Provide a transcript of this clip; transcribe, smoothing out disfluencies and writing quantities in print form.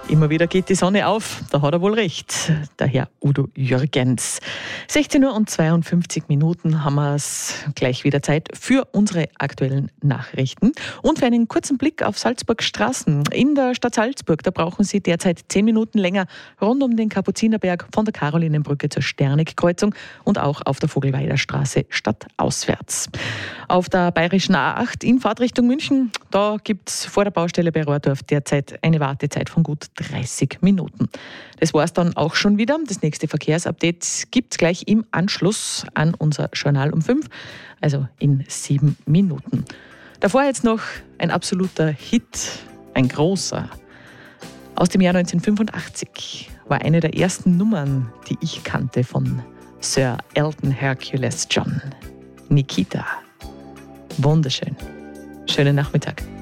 Immer wieder geht die Sonne auf, da hat er wohl recht, der Herr Udo Jürgens. 16:52 Uhr haben wir es gleich wieder Zeit für unsere aktuellen Nachrichten und für einen kurzen Blick auf Salzburg Straßen. In der Stadt Salzburg, da brauchen Sie derzeit 10 Minuten länger rund um den Kapuzinerberg von der Karolinenbrücke zur Sternigkreuzung und auch auf der Vogelweider Straße stadtauswärts. Auf der bayerischen A8 in Fahrtrichtung München, da gibt es vor der Baustelle bei Rohrdorf derzeit eine Wartezeit von gut 30 Minuten. Das war es dann auch schon wieder. Das nächste Verkehrsupdate gibt es gleich im Anschluss an unser Journal um 5, also in 7 Minuten. Davor jetzt noch ein absoluter Hit, ein großer. Aus dem Jahr 1985 war eine der ersten Nummern, die ich kannte von Sir Elton Hercules John. Nikita. Wunderschön. Schönen Nachmittag.